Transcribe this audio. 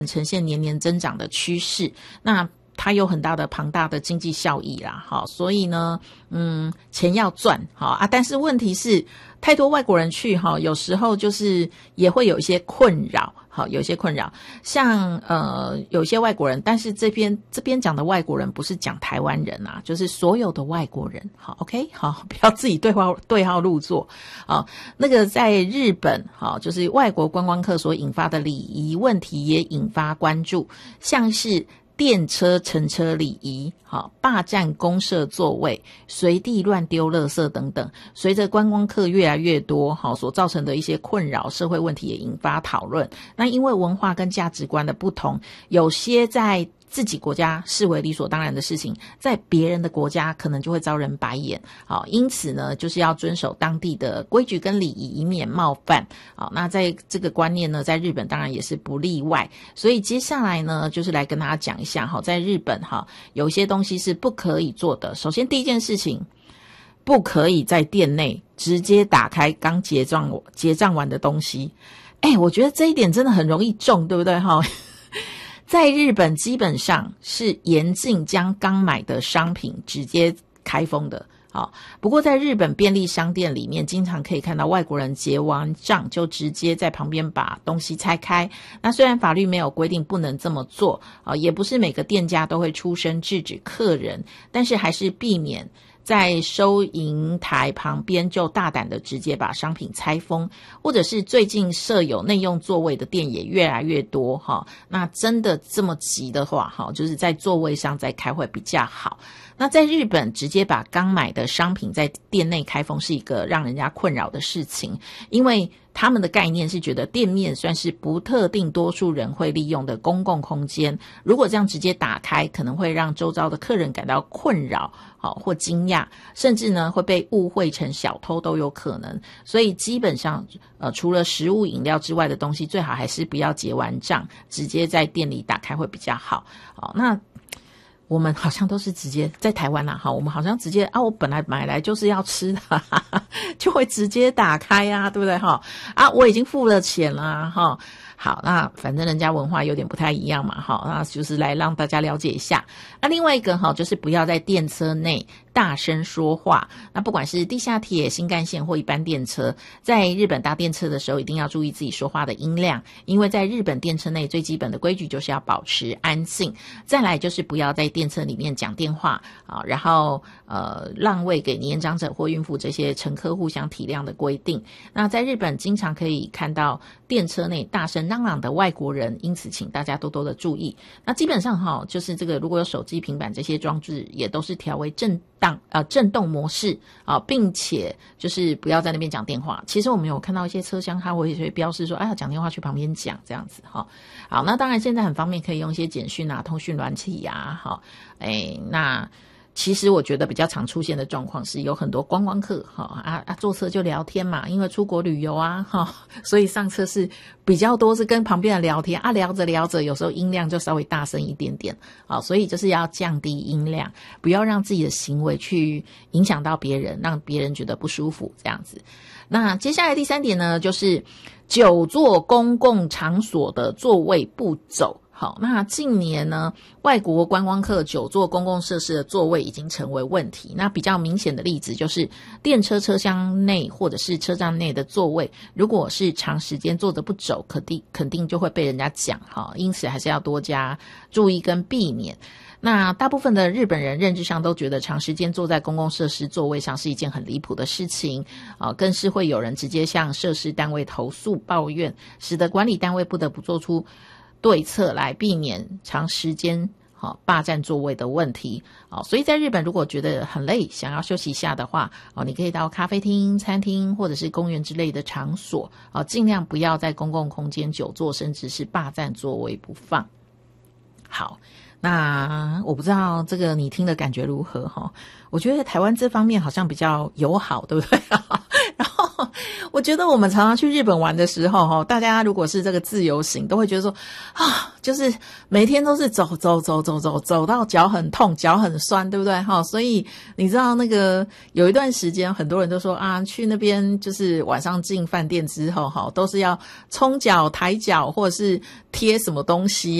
呈现年年增长的趋势，那它有很大的庞大的经济效益啦，好，所以呢，钱要赚，好啊，但是问题是太多外国人去，哈，有时候就是也会有一些困扰，好，有一些困扰，像有些外国人，但是这边讲的外国人不是讲台湾人啊，就是所有的外国人，好 ，OK， 好，不要自己对号入座，好，那个在日本，好，就是外国观光客所引发的礼仪问题也引发关注，像是电车乘车礼仪，好，霸占公设座位，随地乱丢垃圾等等，随着观光客越来越多，好，所造成的一些困扰，社会问题也引发讨论。那因为文化跟价值观的不同，有些在自己国家视为理所当然的事情，在别人的国家可能就会遭人白眼，好，因此呢，就是要遵守当地的规矩跟礼仪，以免冒犯。好，那在这个观念呢，在日本当然也是不例外。所以接下来呢，就是来跟大家讲一下，好，在日本哈，有一些东西是不可以做的。首先第一件事情，不可以在店内直接打开刚结账完的东西。我觉得这一点真的很容易中，对不对哈？在日本基本上是严禁将刚买的商品直接开封的。好，不过在日本便利商店里面，经常可以看到外国人结完账就直接在旁边把东西拆开。那虽然法律没有规定不能这么做，也不是每个店家都会出声制止客人，但是还是避免在收银台旁边就大胆的直接把商品拆封，或者是最近设有内用座位的店也越来越多哈。那真的这么急的话哈，就是在座位上再开会比较好。那在日本直接把刚买的商品在店内开封是一个让人家困扰的事情，因为他们的概念是觉得店面算是不特定多数人会利用的公共空间，如果这样直接打开，可能会让周遭的客人感到困扰或惊讶，甚至呢会被误会成小偷都有可能。所以基本上除了食物饮料之外的东西，最好还是不要结完账直接在店里打开会比较好。那我们好像都是直接在台湾啦，我们好像直接我本来买来就是要吃的，就会直接打开啊，对不对我已经付了钱啦好，那反正人家文化有点不太一样嘛那就是来让大家了解一下。那另外一个就是不要在电车内大声说话。那不管是地下铁、新干线或一般电车，在日本搭电车的时候一定要注意自己说话的音量，因为在日本电车内最基本的规矩就是要保持安静。再来就是不要在电车里面讲电话然后让位给年长者或孕妇，这些乘客互相体谅的规定。那在日本经常可以看到电车内大声嚷嚷的外国人，因此请大家多多的注意。那基本上就是这个如果有手机、平板这些装置也都是调为震动模式并且就是不要在那边讲电话。其实我们有看到一些车厢它会标示说要讲电话去旁边讲这样子好，那当然现在很方便，可以用一些简讯通讯软体那其实我觉得比较常出现的状况是有很多观光客坐车就聊天嘛，因为出国旅游所以上车是比较多是跟旁边人聊天聊着聊着有时候音量就稍微大声一点点所以就是要降低音量，不要让自己的行为去影响到别人，让别人觉得不舒服这样子。那接下来第3点呢，就是久坐公共场所的座位不走。好，那近年呢，外国观光客久坐公共设施的座位已经成为问题。那比较明显的例子就是电车车厢内或者是车站内的座位，如果是长时间坐着不走，肯定就会被人家讲因此还是要多加注意跟避免。那大部分的日本人认知上都觉得长时间坐在公共设施座位上是一件很离谱的事情更是会有人直接向设施单位投诉抱怨，使得管理单位不得不做出对策来避免长时间霸占座位的问题所以在日本如果觉得很累想要休息一下的话你可以到咖啡厅、餐厅或者是公园之类的场所尽量不要在公共空间久坐，甚至是霸占座位不放。好，那我不知道这个你听的感觉如何我觉得台湾这方面好像比较友好，对不对然后我觉得我们常常去日本玩的时候哈，大家如果是这个自由行，都会觉得说啊，就是每天都是走到脚很痛、脚很酸，对不对哈？所以你知道那个有一段时间，很多人都说啊，去那边就是晚上进饭店之后哈，都是要冲脚、抬脚或者是贴什么东西